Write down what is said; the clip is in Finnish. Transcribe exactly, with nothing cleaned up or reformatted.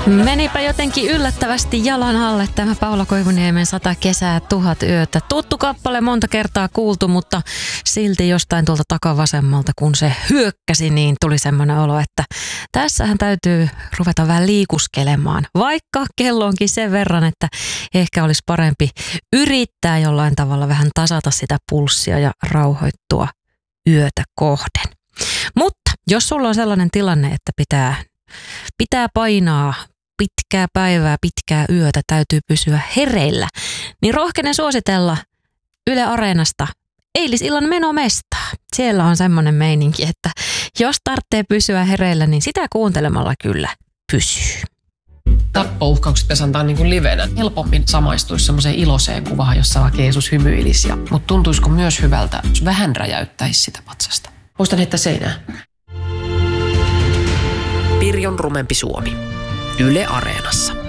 Menipä jotenkin yllättävästi jalan alle tämä Paula Koivuniemen Sata kesää, tuhat yötä. Tuttu kappale, monta kertaa kuultu, mutta silti jostain tuolta takavasemmalta, kun se hyökkäsi, niin tuli semmoinen olo, että tässähän täytyy ruveta vähän liikuskelemaan. Vaikka kello onkin sen verran, että ehkä olisi parempi yrittää jollain tavalla vähän tasata sitä pulssia ja rauhoittua yötä kohden. Mutta jos sulla on sellainen tilanne, että pitää, pitää painaa pitkää päivää, pitkää yötä, täytyy pysyä hereillä, niin rohkenen suositella Yle Areenasta eilisillan menomestaa. Siellä on semmoinen meininki, että jos tarvitsee pysyä hereillä, niin sitä kuuntelemalla kyllä pysyy. Tappouhkaukset pitäisi antaa niin kuin livenä. Helpommin samaistuisi semmoiseen iloiseen kuvaan, jossa vaikka Jeesus hymyilisi. Mutta tuntuisiko myös hyvältä, jos vähän räjäyttäisi sitä patsasta? Muistan heittää seinään. Pirjon rumempi Suomi. Yle Areenassa.